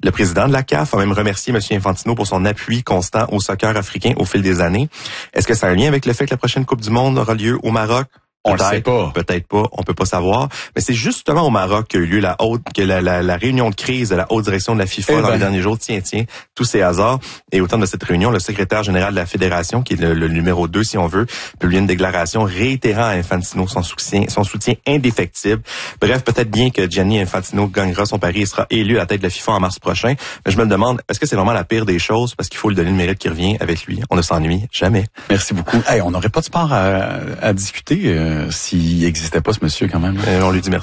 Le président de la CAF a même remercié M. Infantino pour son appui constant au soccer africain au fil des années. Est-ce que ça a un lien avec le fait que la prochaine Coupe du Monde aura lieu au Maroc? On le sait pas. Peut-être pas, on peut pas savoir. Mais c'est justement au Maroc qu'a eu lieu la réunion de crise de la haute direction de la FIFA dans les derniers jours. Tiens, tous ces hasards. Et au terme de cette réunion, le secrétaire général de la fédération, qui est le numéro 2 si on veut, publie une déclaration réitérant à Infantino son soutien indéfectible. Bref, peut-être bien que Gianni Infantino gagnera son pari et sera élu à la tête de la FIFA en mars prochain. Mais je me demande, est-ce que c'est vraiment la pire des choses? Parce qu'il faut lui donner le mérite qui revient avec lui. On ne s'ennuie jamais. Merci beaucoup. Hey, on n'aurait pas de sport à discuter s'il n'existait pas ce monsieur quand même. On lui dit merci.